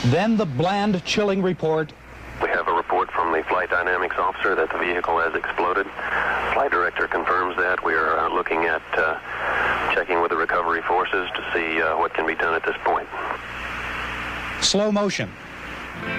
Then the bland, chilling report. We have a report from the flight dynamics officer that the vehicle has exploded. Flight director confirms that. We are looking at checking with the recovery forces to see what can be done at this point. Slow motion.